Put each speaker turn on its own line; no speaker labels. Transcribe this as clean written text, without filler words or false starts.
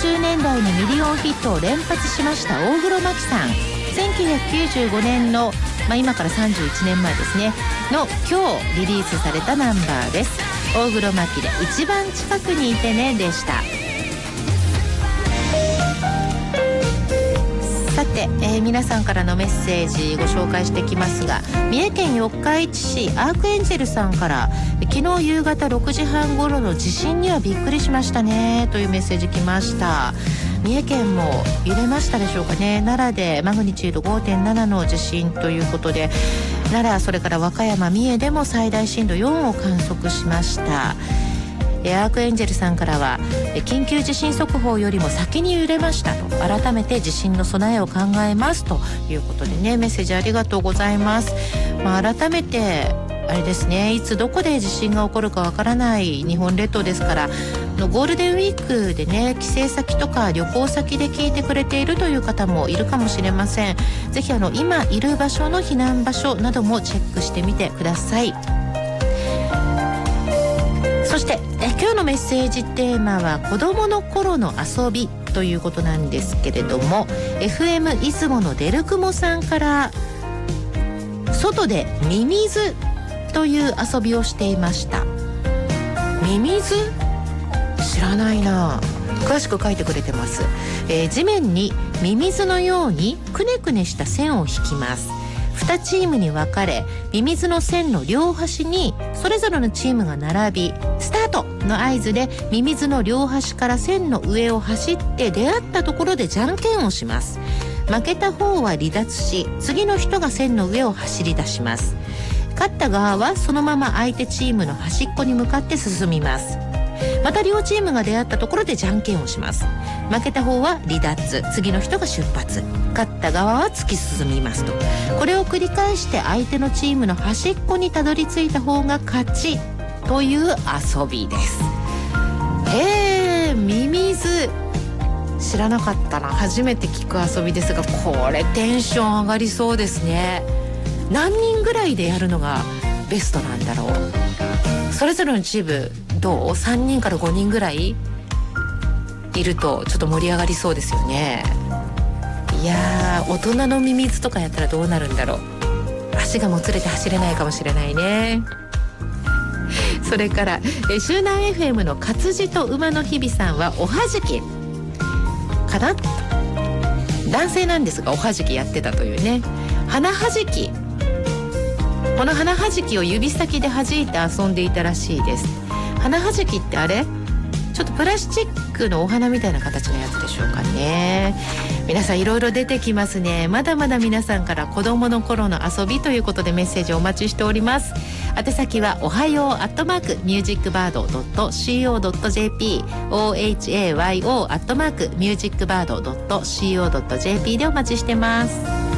90年代にミリオンヒットを連発しました大黒摩季さん、1995年の、今から31年前ですねの今日リリースされたナンバーです。大黒摩季で一番近くにいてねでした。さて、皆さんからのメッセージご紹介してきますが、三重県四日市市アークエンジェルさんから、昨日夕方6時半頃の地震にはびっくりしましたねというメッセージ来ました。三重県も揺れましたでしょうかね。奈良でマグニチュード 5.7 の地震ということで、奈良それから和歌山三重でも最大震度4を観測しました。アークエンジェルさんからは、緊急地震速報よりも先に揺れましたと、改めて地震の備えを考えますということでね、メッセージありがとうございます。改めてあれですね、いつどこで地震が起こるかわからない日本列島ですから、ゴールデンウィークでね、帰省先とか旅行先で聞いてくれているという方もいるかもしれません。ぜひ今いる場所の避難場所などもチェックしてみてください。そして今日のメッセージテーマは子どもの頃の遊びということなんですけれども、 FM 出雲のデルクモさんから、外でミミズという遊びをしていました。ミミズ？知らないな。詳しく書いてくれてます。地面にミミズのようにくねくねした線を引きます。2チームに分かれ、ミミズの線の両端にそれぞれのチームが並び、スタートの合図でミミズの両端から線の上を走って出会ったところでじゃんけんをします。負けた方は離脱し、次の人が線の上を走り出します。勝った側はそのまま相手チームの端っこに向かって進みます。また両チームが出会ったところでじゃんけんをします。負けた方は離脱、次の人が出発、勝った側は突き進みますと。これを繰り返して相手のチームの端っこにたどり着いた方が勝ちという遊びです。ミミズ知らなかったな。初めて聞く遊びですが、これテンション上がりそうですね。何人ぐらいでやるのがベストなんだろう。それぞれのチームどう？ 3 人から5人ぐらいいるとちょっと盛り上がりそうですよね。いやー、大人のミミズとかやったらどうなるんだろう。足がもつれて走れないかもしれないね。それから周南 FM の活字と馬の日々さんは、おはじきかな、男性なんですがおはじきやってたというね。花はじき、この花はじきを指先で弾いて遊んでいたらしいです。花はじきってあれちょっとプラスチックのお花みたいな形のやつでしょうかね。皆さんいろいろ出てきますね。まだまだ皆さんから子どもの頃の遊びということでメッセージお待ちしております。宛先はおはよう@musicbird.co.jp ohayo@musicbird.co.jp でお待ちしてます。